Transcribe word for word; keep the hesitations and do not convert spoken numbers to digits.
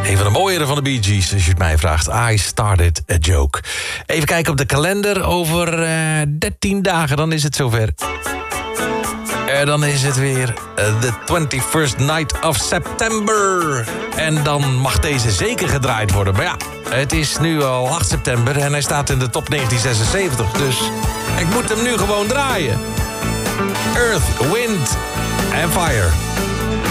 Een van de mooiere van de Bee Gees, als je het mij vraagt. I started a joke. Even kijken op de kalender. Over uh, dertien dagen, dan is het zover. Uh, dan is het weer uh, de twenty-first night of September. En dan mag deze zeker gedraaid worden. Maar ja, het is nu al acht september en hij staat in de top negentien zesenzeventig. Dus ik moet hem nu gewoon draaien. Earth, Wind and Fire.